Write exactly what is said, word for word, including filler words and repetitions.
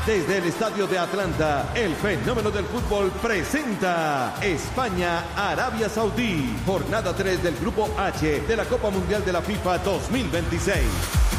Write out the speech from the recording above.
Desde el estadio de Atlanta, el fenómeno del fútbol presenta España-Arabia Saudí, jornada tres del Grupo H de la Copa Mundial de la FIFA dos mil veintiséis.